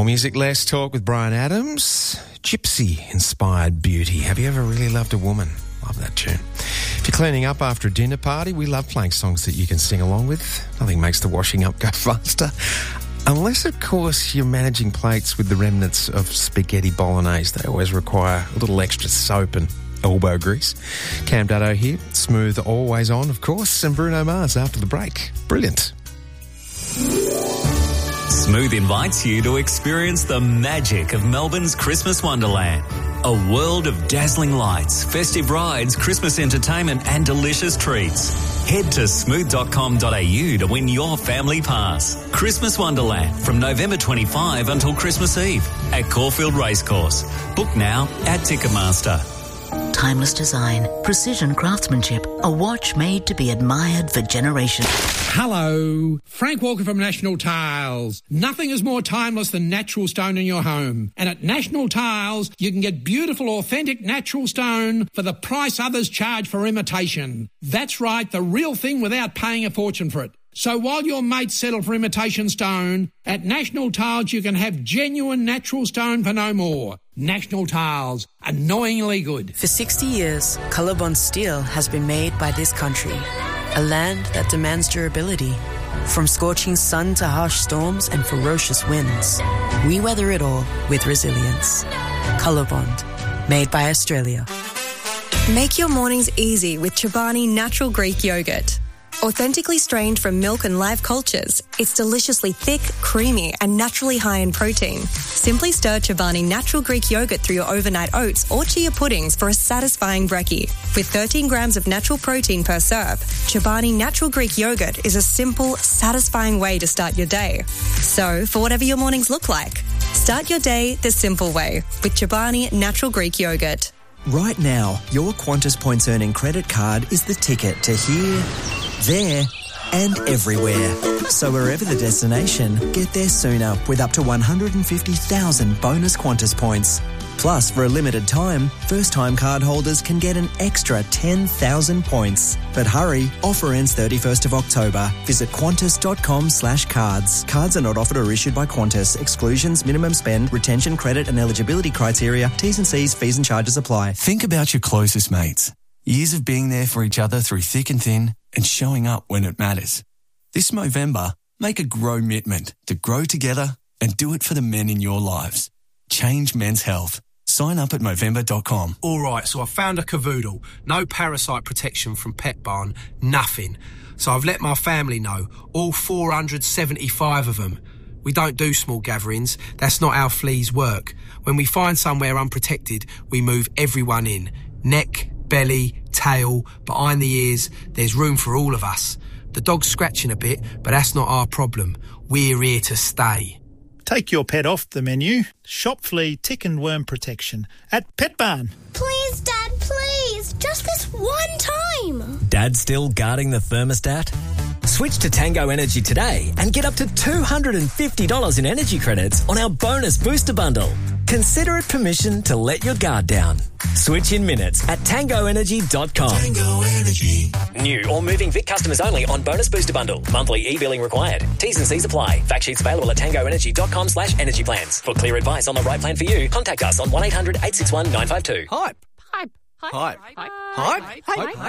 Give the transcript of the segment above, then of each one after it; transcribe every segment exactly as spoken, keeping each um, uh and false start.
More music, less talk with Brian Adams. Gypsy-inspired beauty. Have you ever really loved a woman? Love that tune. If you're cleaning up after a dinner party, we love playing songs that you can sing along with. Nothing makes the washing up go faster. Unless, of course, you're managing plates with the remnants of spaghetti bolognese. They always require a little extra soap and elbow grease. Cam Dutto here. Smooth always on, of course. And Bruno Mars after the break. Brilliant. Smooth invites you to experience the magic of Melbourne's Christmas Wonderland. A world of dazzling lights, festive rides, Christmas entertainment and delicious treats. Head to smooth dot com dot a u to win your family pass. Christmas Wonderland from November twenty-fifth until Christmas Eve at Caulfield Racecourse. Book now at Ticketmaster. Timeless design, precision craftsmanship, a watch made to be admired for generations. Hello, Frank Walker from National Tiles. Nothing is more timeless than natural stone in your home. And at National Tiles, you can get beautiful, authentic natural stone for the price others charge for imitation. That's right, the real thing without paying a fortune for it. So while your mates settle for imitation stone, at National Tiles you can have genuine natural stone for no more. National Tiles, annoyingly good. For sixty years, Colorbond steel has been made by this country, a land that demands durability. From scorching sun to harsh storms and ferocious winds, we weather it all with resilience. Colorbond, made by Australia. Make your mornings easy with Chobani Natural Greek Yogurt. Authentically strained from milk and live cultures, it's deliciously thick, creamy and naturally high in protein. Simply stir Chobani Natural Greek Yogurt through your overnight oats or chia puddings for a satisfying brekkie. With thirteen grams of natural protein per serve, Chobani Natural Greek Yogurt is a simple, satisfying way to start your day. So, for whatever your mornings look like, start your day the simple way with Chobani Natural Greek Yogurt. Right now, your Qantas Points Earning credit card is the ticket to here, there and everywhere. So wherever the destination, get there sooner with up to one hundred fifty thousand bonus Qantas points. Plus, for a limited time, first-time card holders can get an extra ten thousand points. But hurry, offer ends thirty-first of October. Visit qantas dot com slash cards. Cards are not offered or issued by Qantas. Exclusions, minimum spend, retention, credit and eligibility criteria, T's and C's, fees and charges apply. Think about your closest mates. Years of being there for each other through thick and thin and showing up when it matters. This Movember, make a grow-mitment to grow together and do it for the men in your lives. Change men's health. Sign up at movember dot com. All right, so I found a cavoodle. No parasite protection from Pet Barn. Nothing. So I've let my family know. All four hundred seventy-five of them. We don't do small gatherings. That's not how fleas work. When we find somewhere unprotected, we move everyone in. Neck, belly, tail, behind the ears. There's room for all of us. The dog's scratching a bit, but that's not our problem. We're here to stay. Take your pet off the menu. Shop flea, tick and worm protection at Pet Barn. Please, Dad, please. Just this one time. Dad still guarding the thermostat? Switch to Tango Energy today and get up to two hundred fifty dollars in energy credits on our bonus booster bundle. Consider it permission to let your guard down. Switch in minutes at tango energy dot com. Tango Energy. New or moving Vic customers only on bonus booster bundle. Monthly e-billing required. T's and C's apply. Fact sheets available at tango energy dot com slash energy plans. For clear advice on the right plan for you, contact us on one eight hundred eight six one nine five two. Hype. Hype. Hype. Hype. Hype.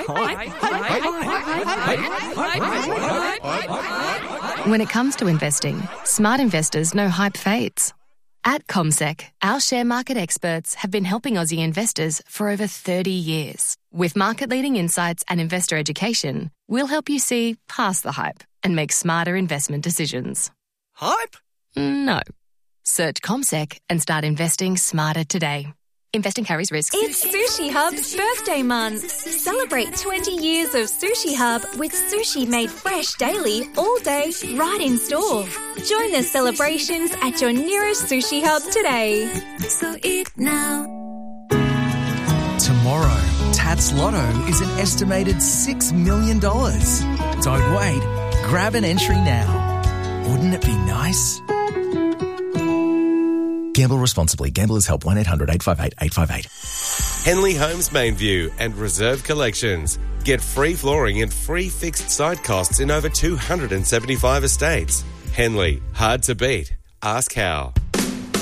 Hype. When it comes to investing, smart investors know hype fades. At CommSec, our share market experts have been helping Aussie investors for over thirty years. With market-leading insights and investor education, we'll help you see past the hype and make smarter investment decisions. Hype? No. Search CommSec and start investing smarter today. Investing carries risks. It's Sushi Hub's birthday month. Celebrate twenty years of Sushi Hub with sushi made fresh daily, all day, right in store. Join the celebrations at your nearest Sushi Hub today. So eat now. Tomorrow, Tats Lotto is an estimated six million dollars. Don't wait. Grab an entry now. Wouldn't it be nice? Gamble responsibly. Gamblers Help one eight hundred eight five eight eight five eight. Henley Homes Mainview and Reserve Collections. Get free flooring and free fixed site costs in over two hundred seventy-five estates. Henley, hard to beat. Ask how.